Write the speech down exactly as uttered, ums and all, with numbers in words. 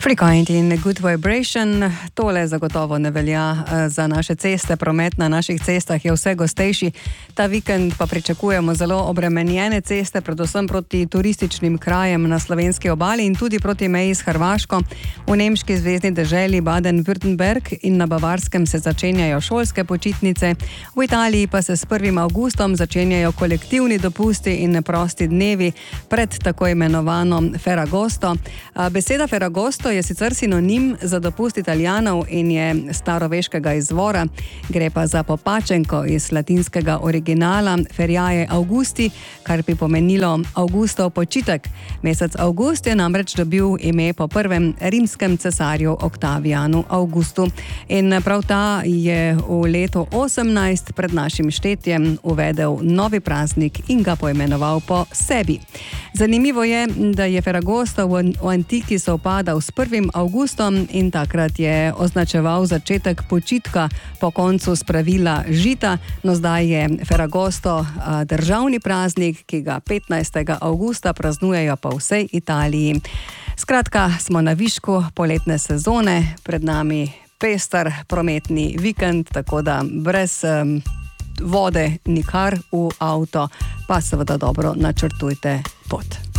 Frequent in Good Vibration, tole zagotovo ne velja za naše ceste, promet na naših cestah je vse gostejši. Ta vikend pa pričakujemo zelo obremenjene ceste, predvsem proti turističnim krajem na slovenski obali in tudi proti meji s Hrvaško. V nemški zvezni deželi Baden-Württemberg in na Bavarskem se začenjajo šolske počitnice, v Italiji pa se s prvim avgustom začenjajo kolektivni dopusti in prosti dnevi pred tako imenovano Ferragosto. Beseda Ferragosto je sicer sinonim za dopust Italijanov in je staroveškega izvora. Gre pa za popačenko iz latinskega originala feriae Augusti, kar bi pomenilo Avgustov počitek. Mesec Avgust je namreč dobil ime po prvem rimskem cesarju Oktavijanu Augustu. In prav ta je v letu osemnajst pred našim štetjem uvedel novi praznik in ga poimenoval po sebi. Zanimivo je, da je Ferragosto v antiki sovpadal s prvim avgustom in takrat je označeval začetek počitka po koncu spravila žita. No, zdaj je Ferragosto državni praznik, ki ga petnajstega avgusta praznujejo po vsej Italiji. Skratka, smo na višku poletne sezone, pred nami pester prometni vikend, tako da brez um, vode nikar v avto, pa seveda dobro načrtujte pot.